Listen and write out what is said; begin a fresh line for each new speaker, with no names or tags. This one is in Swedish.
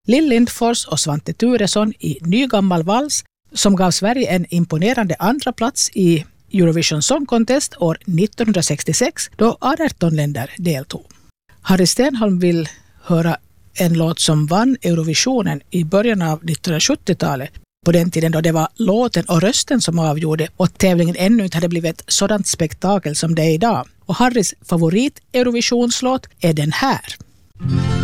Lill Lindfors och Svante Thuresson i Nygammal vals som gav Sverige en imponerande andra plats i Eurovision Song Contest år 1966 då 18 länder deltog. Harry Stenholm vill höra en låt som vann Eurovisionen i början av 1970-talet. På den tiden då det var låten och rösten som avgjorde och tävlingen ännu inte hade blivit ett sådant spektakel som det är idag. Och Harrys favorit Eurovisionslåt är den här.